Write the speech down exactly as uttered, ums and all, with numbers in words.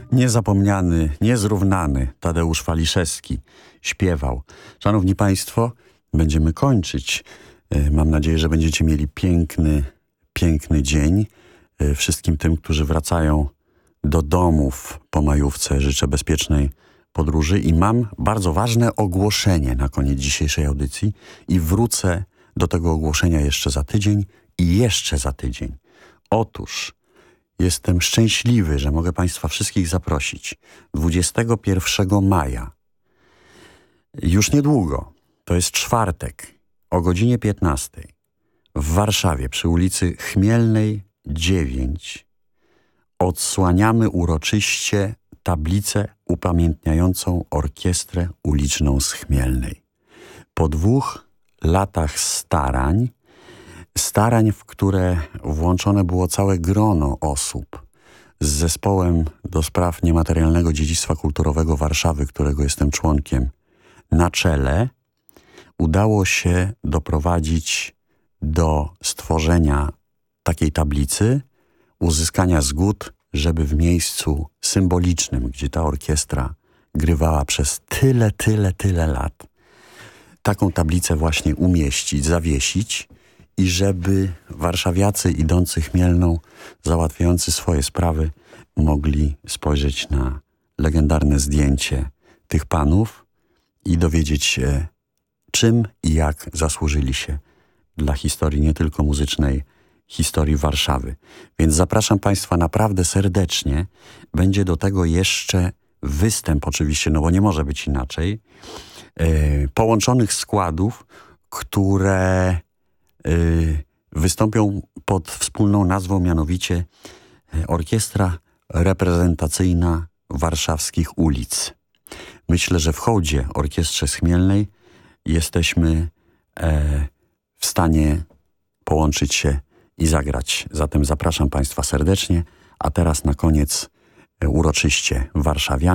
Niezapomniany, niezrównany Tadeusz Waliszewski śpiewał. Szanowni Państwo, będziemy kończyć. Mam nadzieję, że będziecie mieli piękny, piękny dzień. Wszystkim tym, którzy wracają do domów po majówce, życzę bezpiecznej podróży i mam bardzo ważne ogłoszenie na koniec dzisiejszej audycji i wrócę do tego ogłoszenia jeszcze za tydzień i jeszcze za tydzień. Otóż jestem szczęśliwy, że mogę Państwa wszystkich zaprosić dwudziestego pierwszego maja. Już niedługo, to jest czwartek, o godzinie piętnastej w Warszawie przy ulicy Chmielnej dziewięć odsłaniamy uroczyście tablicę upamiętniającą Orkiestrę Uliczną z Chmielnej. Po dwóch latach starań, starań, w które włączone było całe grono osób z Zespołem do Spraw Niematerialnego Dziedzictwa Kulturowego Warszawy, którego jestem członkiem, na czele, udało się doprowadzić do stworzenia takiej tablicy, uzyskania zgód, żeby w miejscu symbolicznym, gdzie ta orkiestra grywała przez tyle, tyle, tyle lat, taką tablicę właśnie umieścić, zawiesić i żeby warszawiacy idący Chmielną, załatwiający swoje sprawy, mogli spojrzeć na legendarne zdjęcie tych panów i dowiedzieć się, czym i jak zasłużyli się dla historii nie tylko muzycznej, historii Warszawy. Więc zapraszam Państwa naprawdę serdecznie. Będzie do tego jeszcze występ oczywiście, no bo nie może być inaczej, yy, połączonych składów, które yy, wystąpią pod wspólną nazwą, mianowicie Orkiestra Reprezentacyjna Warszawskich Ulic. Myślę, że w hołdzie Orkiestrze Chmielnej jesteśmy e, w stanie połączyć się i zagrać. Zatem zapraszam Państwa serdecznie, a teraz na koniec uroczyście warszawianie.